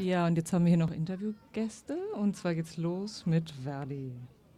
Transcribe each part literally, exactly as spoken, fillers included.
Ja, und jetzt haben wir hier noch Interviewgäste und zwar geht's los mit Verdi.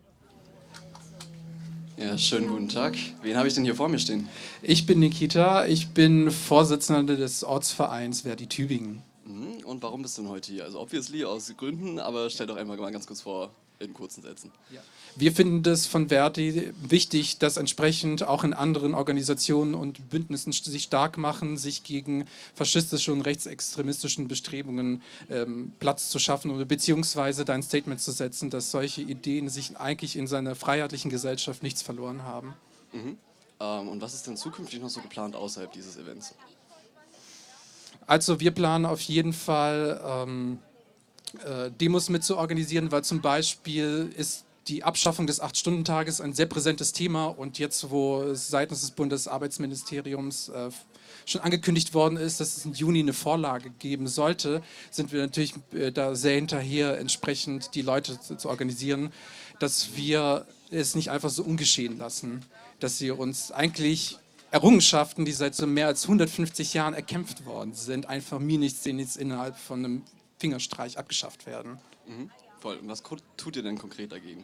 Ja, schönen guten Tag. Wen habe ich denn hier vor mir stehen? Ich bin Nikita, ich bin Vorsitzender des Ortsvereins Verdi Tübingen. Mhm. Und warum bist du denn heute hier? Also obviously aus Gründen, aber stell doch einmal mal ganz kurz vor, in kurzen Sätzen. Wir finden es von Verdi wichtig, dass entsprechend auch in anderen Organisationen und Bündnissen sich stark machen, sich gegen faschistische und rechtsextremistischen Bestrebungen ähm, Platz zu schaffen oder beziehungsweise da ein Statement zu setzen, dass solche Ideen sich eigentlich in seiner freiheitlichen Gesellschaft nichts verloren haben. Mhm. Ähm, und was ist denn zukünftig noch so geplant außerhalb dieses Events? Also wir planen auf jeden Fall ähm, äh, Demos mit zu organisieren, weil zum Beispiel ist die Abschaffung des Acht-Stunden-Tages ein sehr präsentes Thema und jetzt, wo es seitens des Bundesarbeitsministeriums äh, schon angekündigt worden ist, dass es im Juni eine Vorlage geben sollte, sind wir natürlich äh, da sehr hinterher, entsprechend die Leute zu, zu organisieren, dass wir es nicht einfach so ungeschehen lassen, dass sie uns eigentlich Errungenschaften, die seit so mehr als hundertfünfzig Jahren erkämpft worden sind, einfach mir nichts, denen jetzt innerhalb von einem Fingerstreich abgeschafft werden. Mhm. Voll. Und was tut ihr denn konkret dagegen?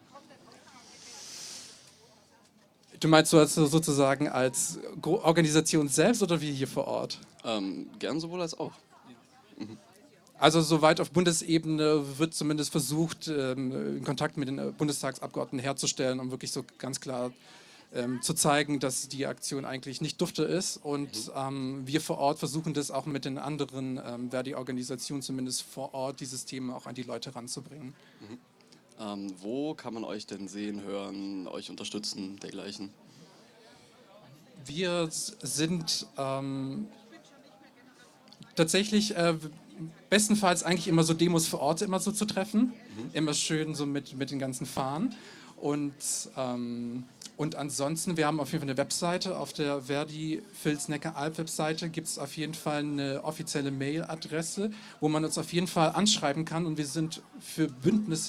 Du meinst so als, sozusagen als Organisation selbst oder wir hier vor Ort? Ähm, gern sowohl als auch. Mhm. Also soweit auf Bundesebene wird zumindest versucht, ähm, in Kontakt mit den Bundestagsabgeordneten herzustellen, um wirklich so ganz klar ähm, zu zeigen, dass die Aktion eigentlich nicht dufte ist. Und Mhm. ähm, wir vor Ort versuchen das auch mit den anderen ähm, Verdi-Organisationen zumindest vor Ort, dieses Thema auch an die Leute ranzubringen. Mhm. Ähm, wo kann man euch denn sehen, hören, euch unterstützen, dergleichen? Wir sind ähm, tatsächlich äh, bestenfalls eigentlich immer so Demos vor Ort immer so zu treffen. Mhm. Immer schön so mit, mit den ganzen Fahnen. Und, ähm, und ansonsten, wir haben auf jeden Fall eine Webseite. Auf der Verdi-Vils-Neckar-Alb-Webseite gibt es auf jeden Fall eine offizielle Mailadresse, wo man uns auf jeden Fall anschreiben kann. Und wir sind für Bündnisse